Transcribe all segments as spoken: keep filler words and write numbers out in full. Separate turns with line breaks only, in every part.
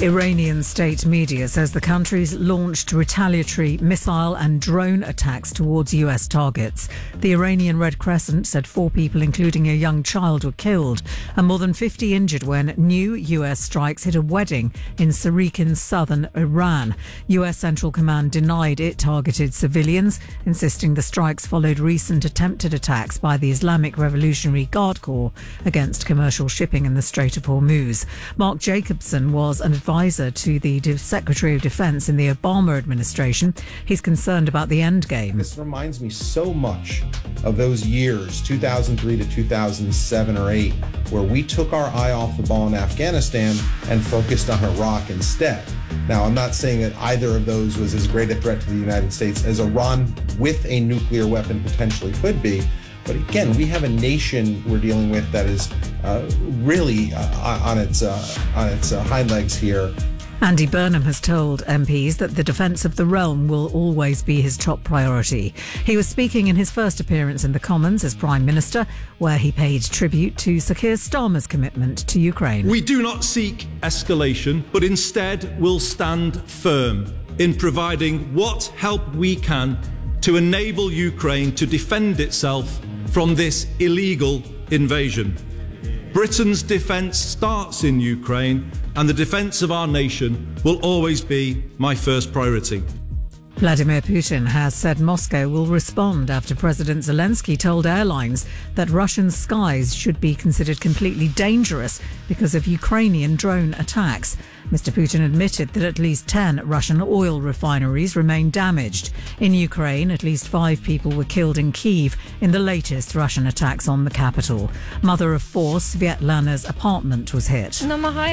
Iranian state media says the country's launched retaliatory missile and drone attacks towards U S targets. The Iranian Red Crescent said four people, including a young child, were killed and more than fifty injured when new U S strikes hit a wedding in Sariq southern Iran. U S Central Command denied it targeted civilians, insisting the strikes followed recent attempted attacks by the Islamic Revolutionary Guard Corps against commercial shipping in the Strait of Hormuz. Mark Jacobson was an advisor to the Secretary of Defense in the Obama administration. He's concerned about the end game.
This reminds me so much of those years, two thousand three to two thousand seven or eight, where we took our eye off the ball in Afghanistan and focused on Iraq instead. Now, I'm not saying that either of those was as great a threat to the United States as Iran with a nuclear weapon potentially could be. But again, we have a nation we're dealing with that is uh, really uh, on its uh, on its uh, hind legs here.
Andy Burnham has told M Ps that the defence of the realm will always be his top priority. He was speaking in his first appearance in the Commons as Prime Minister, where he paid tribute to Sir Keir Starmer's commitment to Ukraine.
We do not seek escalation, but instead will stand firm in providing what help we can to enable Ukraine to defend itself from this illegal invasion. Britain's defence starts in Ukraine, and the defence of our nation will always be my first priority.
Vladimir Putin has said Moscow will respond after President Zelensky told airlines that Russian skies should be considered completely dangerous because of Ukrainian drone attacks. Mister Putin admitted that at least ten Russian oil refineries remain damaged. In Ukraine, at least five people were killed in Kyiv in the latest Russian attacks on the capital. Mother of four, Svetlana's apartment was hit.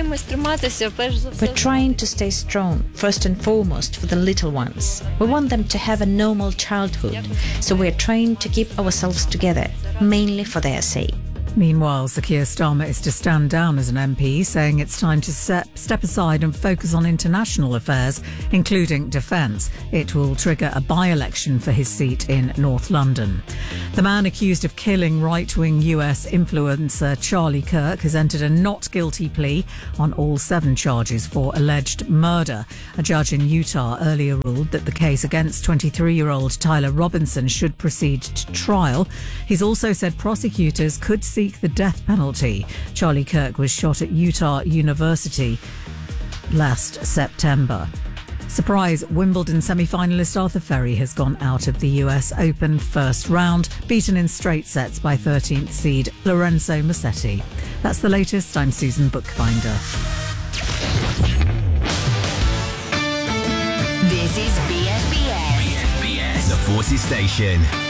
We're trying to stay strong, first and foremost for the little ones. We want them to have a normal childhood, so we're trying to keep ourselves together, mainly for their sake.
Meanwhile, Sir Keir Starmer is to stand down as an M P, saying it's time to step, step aside and focus on international affairs, including defence. It will trigger a by-election for his seat in North London. The man accused of killing right-wing U S influencer Charlie Kirk has entered a not guilty plea on all seven charges for alleged murder. A judge in Utah earlier ruled that the case against twenty-three-year-old Tyler Robinson should proceed to trial. He's also said prosecutors could see the death penalty. Charlie Kirk was shot at Utah University last September. Surprise Wimbledon semi-finalist Arthur Ferry has gone out of the U S Open first round, beaten in straight sets by thirteenth seed Lorenzo Musetti. That's the latest. I'm Susan Bookbinder.
This is B S B S.
B S B S, the Forces Station.